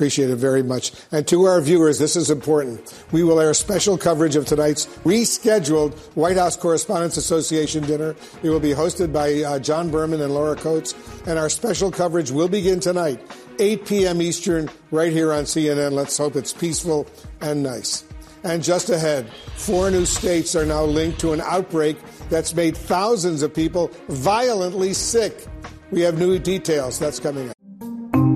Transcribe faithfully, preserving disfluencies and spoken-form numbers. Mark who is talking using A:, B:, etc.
A: Appreciate it very much. And to our viewers, this is important. We will air special coverage of tonight's rescheduled White House Correspondents Association dinner. It will be hosted by uh, John Berman and Laura Coates. And our special coverage will begin tonight, eight p.m. Eastern, right here on C N N. Let's hope it's peaceful and nice. And just ahead, four new states are now linked to an outbreak that's made thousands of people violently sick. We have new details. That's coming up.